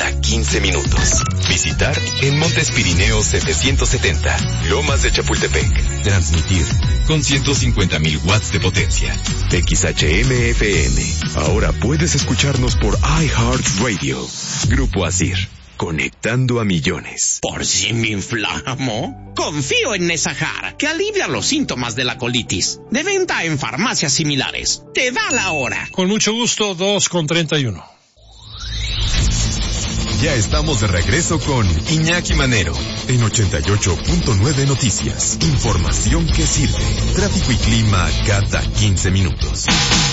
cada 15 minutos. Visitar en Montes Pirineos 770, Lomas de Chapultepec. Transmitir con 150,000 watts de potencia. XHM-FM. Ahora puedes escucharnos por iHeartRadio. Grupo Asir. Conectando a millones. ¿Por si me inflamo? Confío en Nesahar, que alivia los síntomas de la colitis. De venta en farmacias similares. Te da la hora. Con mucho gusto, 2:31. Ya estamos de regreso con Iñaki Manero en 88.9 Noticias. Información que sirve. Tráfico y clima cada 15 minutos.